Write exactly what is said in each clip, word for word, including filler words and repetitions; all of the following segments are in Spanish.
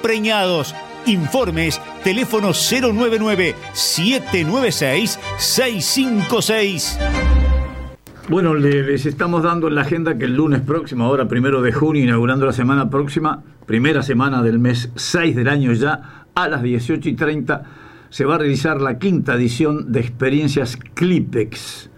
preñados. Informes, teléfono cero nueve nueve, siete nueve seis, seis cinco seis. Bueno, les estamos dando en la agenda que el lunes próximo, ahora primero de junio, inaugurando la semana próxima, primera semana del mes seis del año ya, a las dieciocho y treinta, se va a realizar la quinta edición de Experiencias Clipex.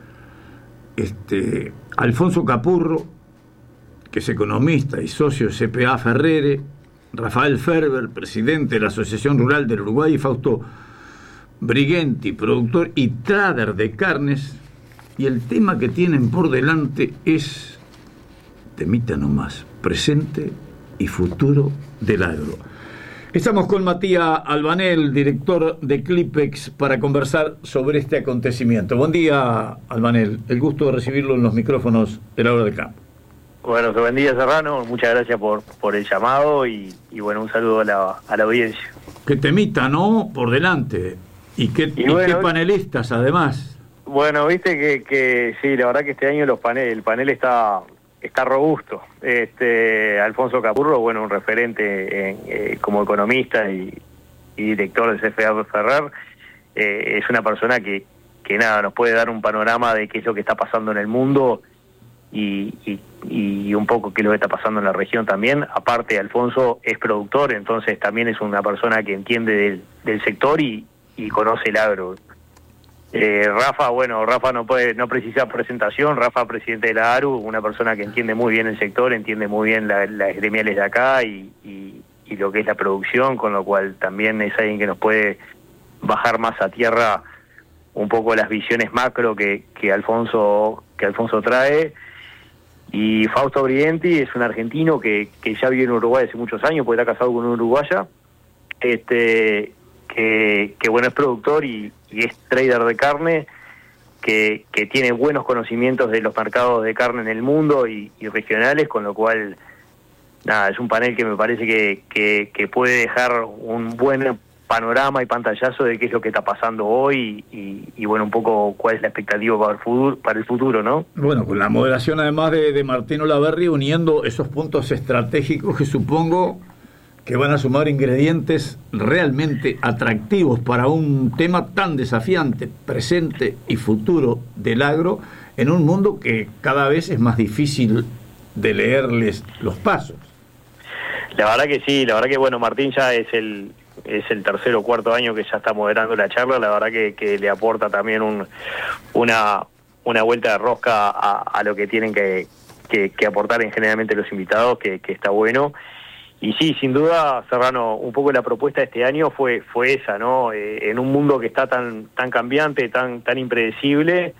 Este, Alfonso Capurro, que es economista y socio de C P A Ferrere, Rafael Ferber, presidente de la Asociación Rural del Uruguay, y Fausto Brighenti, productor y trader de carnes. Y el tema que tienen por delante es, temita nomás, presente y futuro del agro. Estamos con Matías Albanel, director de Clipex, para conversar sobre este acontecimiento. Buen día, Albanel. El gusto de recibirlo en los micrófonos de La Hora del Campo. Bueno, buen día, Serrano. Muchas gracias por, por el llamado y, y bueno, un saludo a la, a la audiencia. Qué temita, ¿no? Por delante. Y qué, y bueno, y qué panelistas, además. Bueno, viste que, que sí, la verdad que este año los panel, el panel está está robusto. Este Alfonso Capurro, bueno, un referente en, eh, como economista y, y director de C F A Ferrer, eh, es una persona que, que nada, nos puede dar un panorama de qué es lo que está pasando en el mundo y, y, y un poco qué es lo que está pasando en la región también. Aparte, Alfonso es productor, entonces también es una persona que entiende del, del sector y, y conoce el agro. Eh, Rafa, bueno, Rafa no puede, no precisa presentación. Rafa, presidente de la A R U, una persona que entiende muy bien el sector, entiende muy bien la, las gremiales de acá y, y, y lo que es la producción, con lo cual también es alguien que nos puede bajar más a tierra un poco las visiones macro que, que Alfonso que Alfonso trae. Y Fausto Brighenti es un argentino que, que ya vive en Uruguay hace muchos años, porque está casado con una uruguaya, este que, que bueno, es productor y, y es trader de carne, que, que tiene buenos conocimientos de los mercados de carne en el mundo y, y regionales, con lo cual, nada, es un panel que me parece que, que, que puede dejar un buen panorama y pantallazo de qué es lo que está pasando hoy y, y bueno, un poco cuál es la expectativa para el futuro, para el futuro, ¿no? Bueno, con la moderación además de, de Martín Olaverri, uniendo esos puntos estratégicos que supongo que van a sumar ingredientes realmente atractivos para un tema tan desafiante, presente y futuro del agro, en un mundo que cada vez es más difícil de leerles los pasos. La verdad que sí, la verdad que bueno, Martín ya es el es el tercer o cuarto año que ya está moderando la charla, la verdad que, que le aporta también un una una vuelta de rosca a, a lo que tienen que, que, que aportar en generalmente los invitados, que, que está bueno. Y sí, sin duda, Serrano, un poco la propuesta de este año fue fue esa, ¿no? Eh, en un mundo que está tan tan cambiante, tan tan impredecible,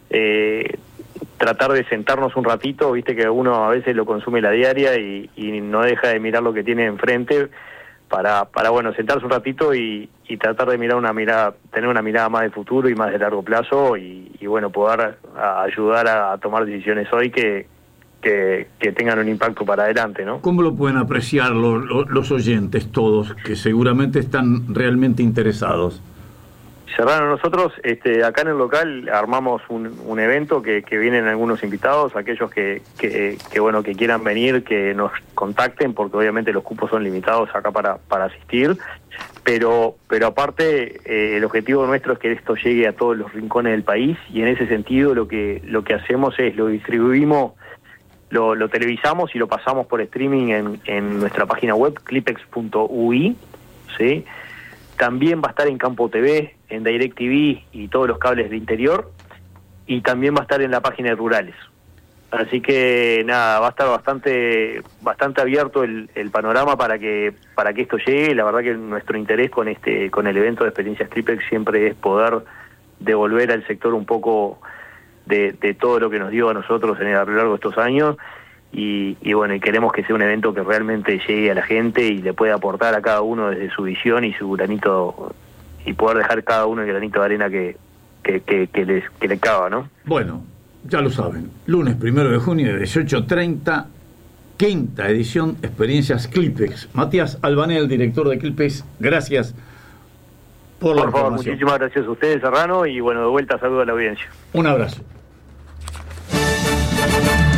eh, tratar de sentarnos un ratito, viste que uno a veces lo consume la diaria y, y no deja de mirar lo que tiene enfrente, para para bueno, sentarse un ratito y, y tratar de mirar una mirada, tener una mirada más de futuro y más de largo plazo y, y bueno, poder a, ayudar a, a tomar decisiones hoy que Que, que tengan un impacto para adelante, ¿no? ¿Cómo lo pueden apreciar lo, lo, los oyentes todos, que seguramente están realmente interesados? Serrano, nosotros este, acá en el local armamos un, un evento que, que vienen algunos invitados, aquellos que, que, que bueno que quieran venir, que nos contacten, porque obviamente los cupos son limitados acá para, para asistir, pero pero aparte eh, el objetivo nuestro es que esto llegue a todos los rincones del país y en ese sentido lo que lo que hacemos es lo distribuimos. Lo, lo televisamos y lo pasamos por streaming en, en nuestra página web, clipex punto u i, ¿sí? También va a estar en Campo T V, en DirecTV y todos los cables de interior, y también va a estar en la página de Rurales. Así que nada, va a estar bastante bastante abierto el, el panorama para que para que esto llegue. La verdad que nuestro interés con este con el evento de Experiencias Clipex siempre es poder devolver al sector un poco De, de todo lo que nos dio a nosotros en el, a lo largo de estos años y, y bueno, y queremos que sea un evento que realmente llegue a la gente y le pueda aportar a cada uno desde su visión y su granito y poder dejar cada uno el granito de arena que, que, que, que, les, que le cabe, ¿no? Bueno, ya lo saben, lunes primero de junio de dieciocho treinta, quinta edición Experiencias Clipex. Matías Albanel, director de Clipex, gracias por, por la favor, información. Muchísimas gracias a ustedes, Serrano, y bueno, de vuelta saludo a la audiencia. Un abrazo.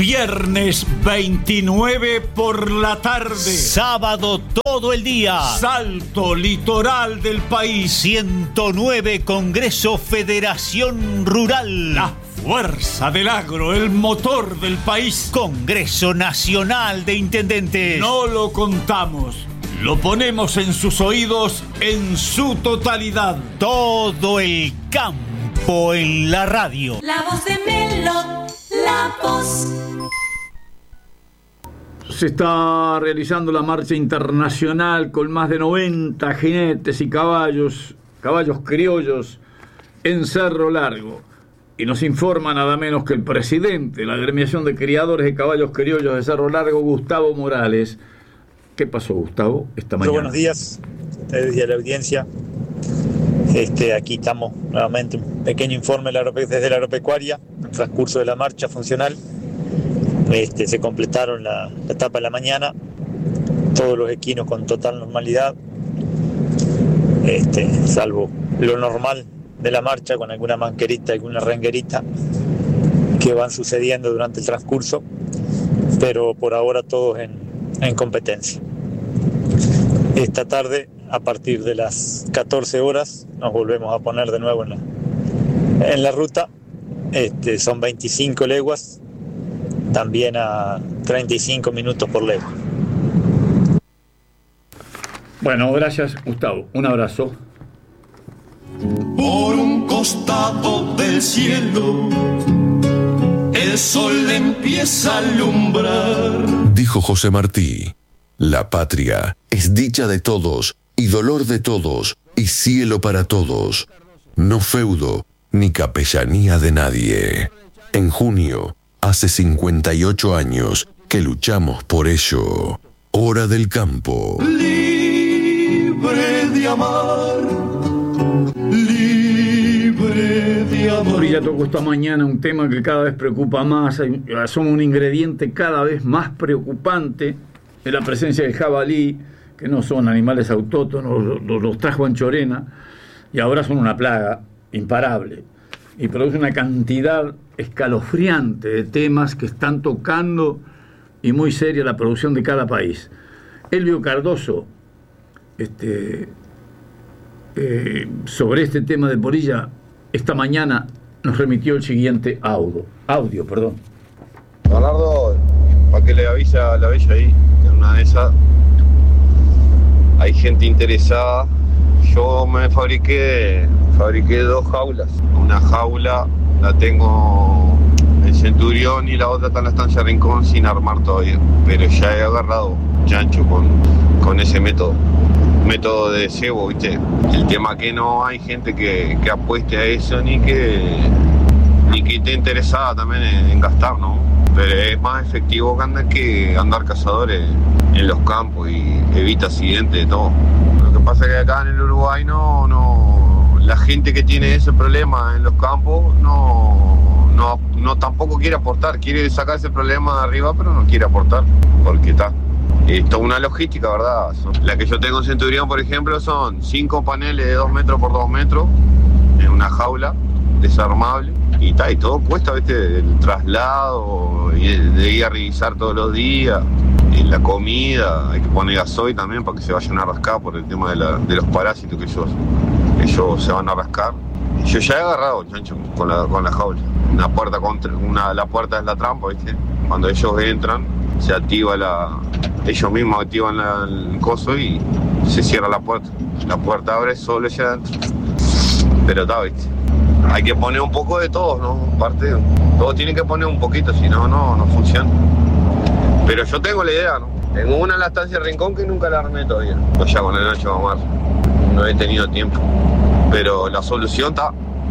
Viernes veintinueve por la tarde. Sábado todo el día. Salto litoral del país. ciento nueve Congreso Federación Rural. La fuerza del agro, el motor del país. Congreso Nacional de Intendentes. No lo contamos, lo ponemos en sus oídos en su totalidad. Todo el campo en la radio. La voz de Melo, la voz. Se está realizando la marcha internacional con más de noventa jinetes y caballos, caballos criollos en Cerro Largo. Y nos informa nada menos que el presidente de la agremiación de criadores de caballos criollos de Cerro Largo, Gustavo Morales. ¿Qué pasó, Gustavo, esta mañana? Muy buenos días, ustedes y a la audiencia. Este, aquí estamos nuevamente, un pequeño informe desde la agropecuaria, en el transcurso de la marcha funcional. Este, se completaron la, la etapa de la mañana, todos los equinos con total normalidad, este, salvo lo normal de la marcha, con alguna manquerita, alguna renguerita que van sucediendo durante el transcurso, pero por ahora todos en, en competencia. Esta tarde, a partir de las catorce horas, nos volvemos a poner de nuevo en la, en la ruta. Este, son veinticinco leguas, también a treinta y cinco minutos por legua. Bueno, gracias, Gustavo. Un abrazo. Por un costado del cielo, el sol empieza a alumbrar. Dijo José Martí: la patria es dicha de todos y dolor de todos y cielo para todos, no feudo ni capellanía de nadie. En junio, hace cincuenta y ocho años que luchamos por ello. Hora del campo. Libre de amar, libre de amor. Y ya tocó esta mañana un tema que cada vez preocupa más. Son un ingrediente cada vez más preocupante de la presencia del jabalí, que no son animales autóctonos, los, los trajo Anchorena, y ahora son una plaga imparable. Y produce una cantidad escalofriante de temas que están tocando y muy seria la producción de cada país. Elvio Cardoso, este, eh, sobre este tema de polilla, esta mañana nos remitió el siguiente audio, audio, perdón. Leonardo, para que le avise a la bella ahí, que en una de esas hay gente interesada. Yo me fabriqué, fabriqué dos jaulas. Una jaula la tengo en Centurión y la otra está en la estancia Rincón sin armar todavía. Pero ya he agarrado chancho con, con ese método. Método de cebo, ¿viste? El tema que no hay gente que, que apueste a eso ni que, ni que esté interesada también en, en gastar, ¿no? Pero es más efectivo que andar, que andar cazadores en los campos y evita accidentes de todo. Lo que pasa es que acá en el Uruguay no, no, la gente que tiene ese problema en los campos no, no, no tampoco quiere aportar, quiere sacar ese problema de arriba, pero no quiere aportar, porque está. Es toda una logística, ¿verdad? La que yo tengo en Centurión, por ejemplo, son cinco paneles de dos metros por dos metros en una jaula desarmable. Y, ta, y todo cuesta, ¿viste? El traslado, y de ir a revisar todos los días, y la comida, hay que poner gasoil también para que se vayan a rascar por el tema de, la, de los parásitos que ellos, ellos se van a rascar. Y yo ya he agarrado, chancho, con la, con la jaula. Una puerta contra, una, la puerta es la trampa, ¿viste? Cuando ellos entran, se activa la, ellos mismos activan la, el coso y se cierra la puerta. La puerta abre solo allá adentro. Pero está, ¿viste? Hay que poner un poco de todo, ¿no? Aparte, todo tiene que poner un poquito, si no, no, no funciona. Pero yo tengo la idea, ¿no? Tengo una en la estancia Rincón que nunca la armé todavía. Pues ya con el Nacho Gamar no he tenido tiempo. Pero la solución está.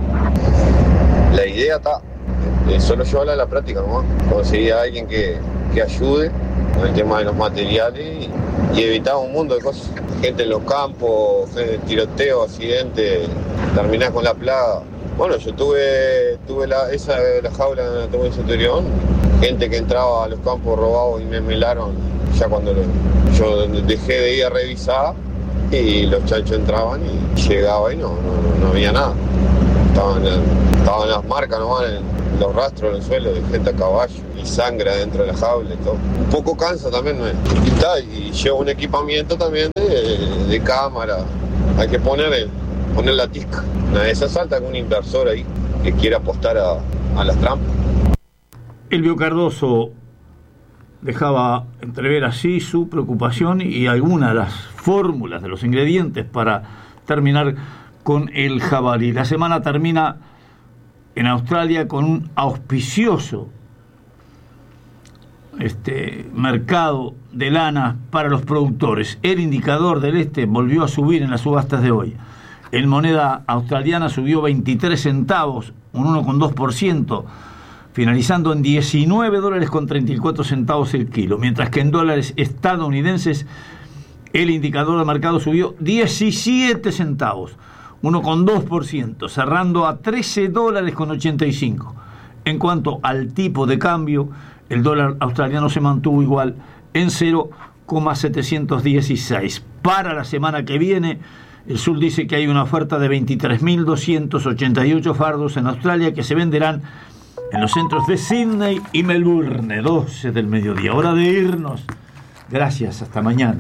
La idea está. Eh, solo llevarla a la práctica, ¿no? Conseguir a alguien que, que ayude con el tema de los materiales y, y evitar un mundo de cosas. Gente en los campos, gente, tiroteo, accidentes, terminar con la plaga. Bueno, yo tuve, tuve la, esa la jaula en la tuve en Centurión, gente que entraba a los campos robados y me melaron ya cuando lo, yo dejé de ir a revisar y los chanchos entraban y llegaba y no, no, no había nada. estaban, estaban las marcas nomás, en los rastros en el suelo de gente a caballo y sangre adentro de la jaula y todo. Un poco cansa también, ¿no? Y, está, y lleva un equipamiento también de, de cámara, hay que poner, poner la tisca. Una de esas salta con un inversor ahí que quiere apostar a, a las trampas. Elvio Cardoso dejaba entrever así su preocupación y algunas de las fórmulas de los ingredientes para terminar con el jabalí. La semana termina en Australia con un auspicioso este, mercado de lana para los productores. El indicador del este volvió a subir en las subastas de hoy. En moneda australiana subió veintitrés centavos, un uno coma dos por ciento, finalizando en diecinueve dólares con treinta y cuatro centavos el kilo, mientras que en dólares estadounidenses el indicador de mercado subió diecisiete centavos, uno coma dos por ciento, cerrando a trece dólares con ochenta y cinco. En cuanto al tipo de cambio, el dólar australiano se mantuvo igual en cero coma setecientos dieciséis. Para la semana que viene, el Sur dice que hay una oferta de veintitrés mil doscientos ochenta y ocho fardos en Australia que se venderán en los centros de Sydney y Melbourne, doce del mediodía. Hora de irnos. Gracias, hasta mañana.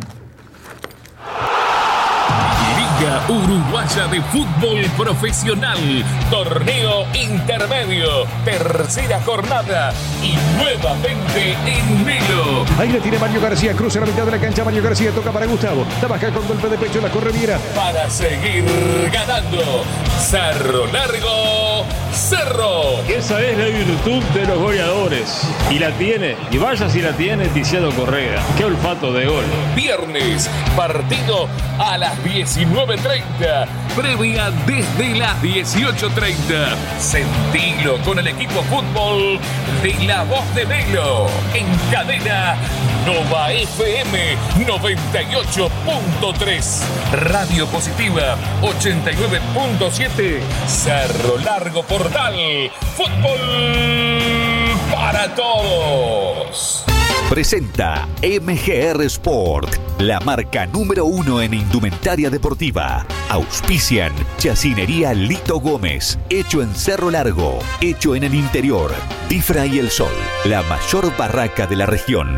Liga Uruguaya de Fútbol Profesional, torneo intermedio, tercera jornada y nuevamente en Melo. Ahí le tiene Mario García, cruza la mitad de la cancha, Mario García toca para Gustavo, trabaja con golpe de pecho, la corre Viera. Para seguir ganando, Cerro Largo, Cerro. Esa es la virtud de los goleadores, y la tiene, y vaya si la tiene Tiziano Correa. Qué olfato de gol. Viernes, partido a las diecinueve treinta, previa desde las dieciocho treinta. Sentilo con el equipo fútbol de La Voz de Melo, en cadena Nova F M noventa y ocho punto tres, Radio Positiva ochenta y nueve punto siete, Cerro Largo Portal, fútbol para todos. Presenta M G R Sport, la marca número uno en indumentaria deportiva. Auspician Chacinería Lito Gómez, hecho en Cerro Largo, hecho en el interior. Tifra y El Sol, la mayor barraca de la región.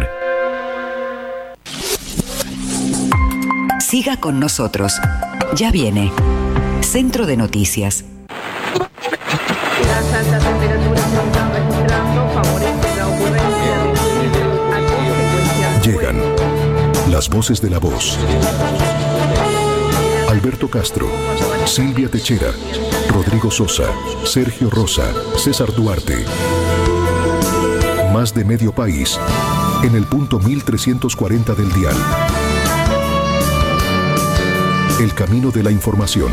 Siga con nosotros. Ya viene Centro de Noticias. Las altas temperaturas se están registrando, favorecen la ocurrencia de suicidios a consecuencia. Llegan las voces de La Voz. Alberto Castro, Silvia Techera, Rodrigo Sosa, Sergio Rosa, César Duarte. Más de medio país en el punto mil trescientos cuarenta del dial. El camino de la información.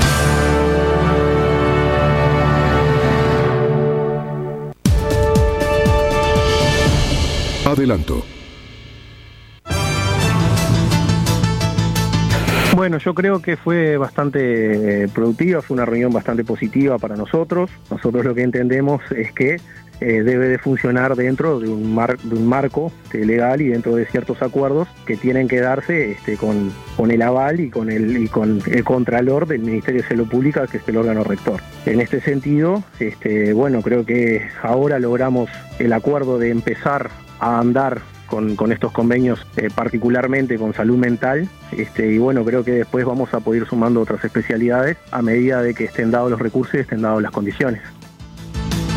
Adelanto. Bueno, yo creo que fue bastante productiva, fue una reunión bastante positiva para nosotros. Nosotros lo que entendemos es que eh, debe de funcionar dentro de un, mar, de un marco este, legal y dentro de ciertos acuerdos que tienen que darse este, con, con el aval y con el, y con el contralor del Ministerio de Salud Pública, que es el órgano rector. En este sentido, este, bueno, creo que ahora logramos el acuerdo de empezar a andar Con, con estos convenios, eh, particularmente con salud mental, este, y bueno, creo que después vamos a poder ir sumando otras especialidades a medida de que estén dados los recursos y estén dadas las condiciones.